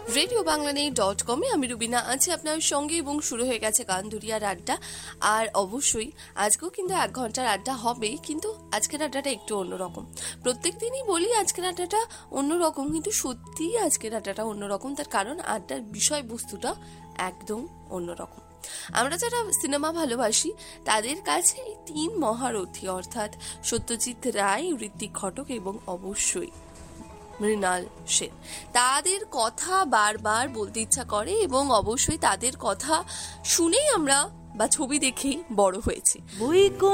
RadioBanglaNet.com-এ আমি রুবিনা আছি আপনার সঙ্গে এবং শুরু হয়ে গেছে গানধুরিয়ার আড্ডা। আর অবশ্যই আজকেও কিন্তু 1 ঘন্টার আড্ডা হবেই, কিন্তু আজকের আড্ডাটা একটু অন্যরকম। প্রত্যেক দিনই বলি আজকের আড্ডাটা অন্যরকম, কিন্তু সত্যিই আজকের আড্ডাটা অন্যরকম। তার কারণ আড্ডার বিষয়বস্তুটা একদম অন্যরকম। আমরা যারা সিনেমা ভালোবাসি তাদের কাছে এই 3 মহারথী অর্থাৎ সত্যজিৎ রায়, ঋত্বিক ঘটক এবং অবশ্যই মৃণাল সেন, তাদের কথা বারবার বলতে ইচ্ছা করে এবং অবশ্যই তাদের কথা শুনেই আমরা বা ছবি দেখেই বড় হয়েছি।